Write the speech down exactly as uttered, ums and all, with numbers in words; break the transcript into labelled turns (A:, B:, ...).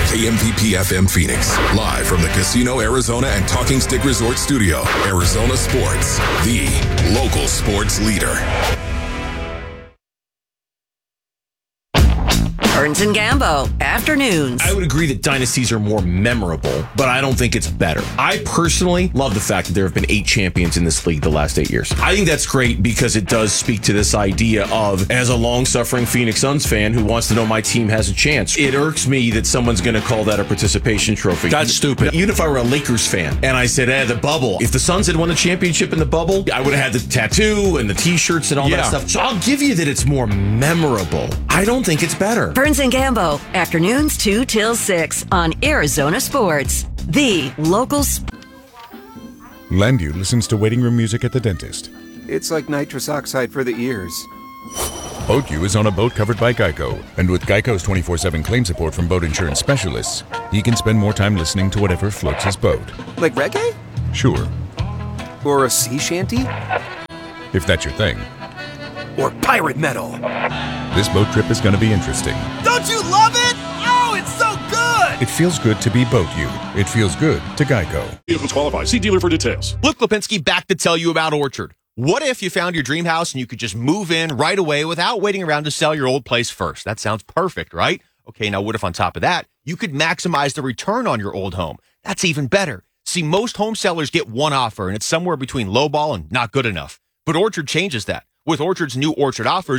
A: K M P P F M Phoenix. Live from the Casino Arizona and Talking Stick Resort Studio. Arizona Sports, the local sports leader.
B: Burns and Gambo, afternoons.
C: I would agree that dynasties are more memorable, but I don't think it's better. I personally love the fact that there have been eight champions in this league the last eight years. I think that's great because it does speak to this idea of, as a long-suffering Phoenix Suns fan who wants to know my team has a chance, it irks me that someone's going to call that a participation trophy.
D: That's stupid.
C: Even if I were a Lakers fan and I said, eh, the bubble. If the Suns had won the championship in the bubble, I would have had the tattoo and the T-shirts and all
D: Yeah.
C: that stuff. So I'll give you that it's more memorable. I don't think it's better.
B: Burns and Gambo, afternoons two till six on Arizona Sports, the local sp-
E: Landu listens to waiting room music at the dentist.
F: It's like nitrous oxide for the ears.
E: BoatU is on a boat covered by Geico, and with Geico's twenty-four seven claim support from boat insurance specialists, he can spend more time listening to whatever floats his boat.
F: Like reggae?
E: Sure,
F: Or a sea shanty?
E: if that's your thing.
F: Or pirate metal?
E: This boat trip is going to be interesting.
G: Don't you love it? Oh, it's so good!
E: It feels good to be BoatU. It feels good to Geico.
H: Vehicles qualify. See dealer for details.
D: Luke Lipinski back to tell you about Orchard. What if you found your dream house and you could just move in right away without waiting around to sell your old place first? That sounds perfect, right? Okay, now what if on top of that, you could maximize the return on your old home? That's even better. See, most home sellers get one offer, and it's somewhere between lowball and not good enough. But Orchard changes that. With Orchard's new Orchard offers,